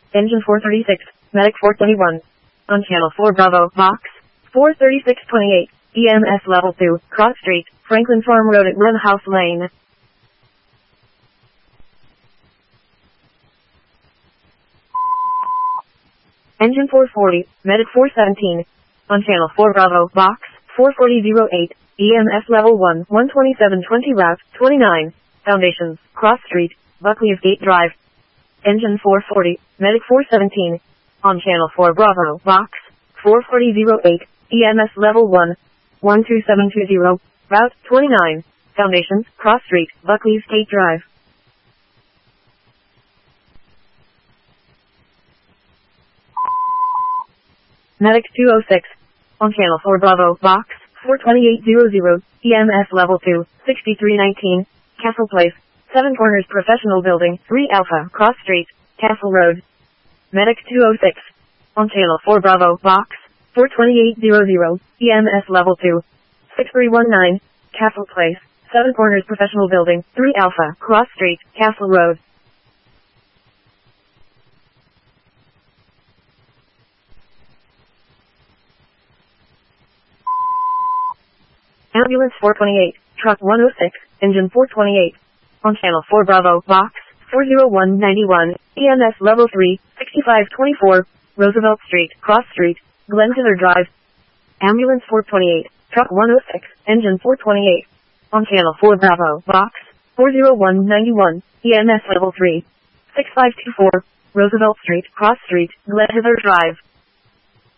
Engine 436, Medic 421. On Channel 4 Bravo, Box 43628, EMS Level 2, Cross Street, Franklin Farm Road at Run House Lane. Engine 440, Medic 417. On Channel 4 Bravo, Box 44008, EMS Level 1, 12720 Route 29, Foundations, Cross Street, Buckley's Gate Drive. Engine 440, Medic 417. On Channel 4 Bravo, Box 44008, EMS Level 1, 12720, Route 29, Foundations, Cross Street, Buckley's Gate Drive. Medic 206. On Channel 4 Bravo, Box 42800, EMS Level 2, 6319, Castle Place, Seven Corners Professional Building, 3 Alpha, Cross Street, Castle Road. Medic 206. On Channel 4 Bravo, Box 42800, EMS Level 2, 6319, Castle Place, Seven Corners Professional Building, 3 Alpha, Cross Street, Castle Road. Ambulance 428, Truck 106, Engine 428. On Channel 4 Bravo, Box 40191, EMS Level 3, 6524, Roosevelt Street, Cross Street, Glen Hiller Drive. Ambulance 428, Truck 106, Engine 428. On Channel 4 Bravo, Box 40191, EMS Level 3, 6524, Roosevelt Street, Cross Street, Glen Hiller Drive.